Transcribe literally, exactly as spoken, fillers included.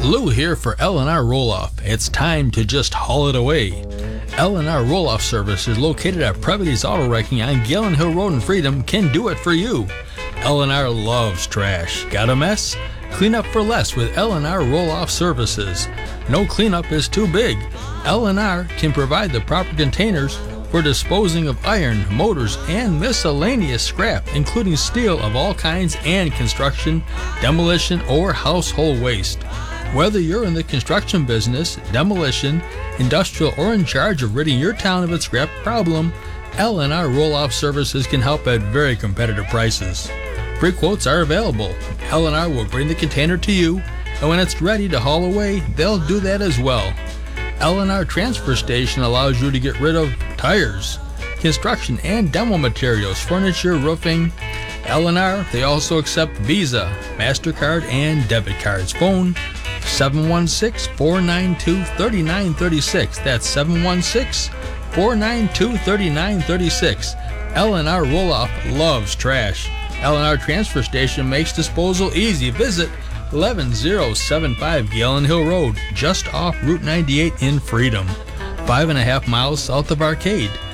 Lou here for L and R Roll-Off. It's time to just haul it away. L and R Roll-Off Service is located at Previty's Auto Wrecking on Galen Hill Road in Freedom can do it for you. L and R loves trash. Got a mess? Clean up for less with L and R Roll-Off Services. No cleanup is too big. L and R can provide the proper containers for disposing of iron, motors, and miscellaneous scrap, including steel of all kinds and construction, demolition, or household waste. Whether you're in the construction business, demolition, industrial, or in charge of ridding your town of its scrap problem, L and R Roll-Off Services can help at very competitive prices. Free quotes are available. L and R will bring the container to you, and when it's ready to haul away, they'll do that as well. L and R Transfer Station allows you to get rid of tires, construction and demo materials, furniture, roofing. L and R, they also accept Visa, MasterCard, and debit cards. Phone seven one six, four nine two, three nine three six. That's seven one six, four nine two, three nine three six. L and R Roll-Off loves trash. L and R Transfer Station makes disposal easy. Visit eleven oh seven five Galen Hill Road, just off Route ninety-eight in Freedom, five and a half miles south of Arcade.